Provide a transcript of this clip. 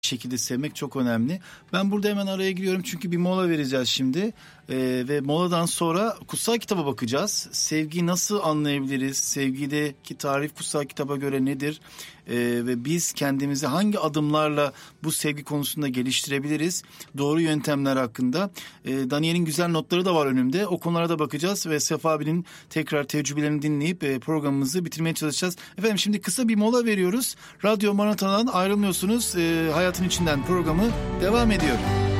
şekilde sevmek çok önemli. Ben burada hemen araya giriyorum çünkü bir mola vereceğiz şimdi. Ve moladan sonra kutsal kitaba bakacağız. Sevgiyi nasıl anlayabiliriz? Sevgideki tarif kutsal kitaba göre nedir? Ve biz kendimizi hangi adımlarla bu sevgi konusunda geliştirebiliriz? Doğru yöntemler hakkında. Daniel'in güzel notları da var önümde. O konulara da bakacağız ve Sefa abinin tekrar tecrübelerini dinleyip programımızı bitirmeye çalışacağız. Efendim şimdi kısa bir mola veriyoruz. Radyo Maranata'dan ayrılmıyorsunuz. Hayatın içinden programı devam ediyor.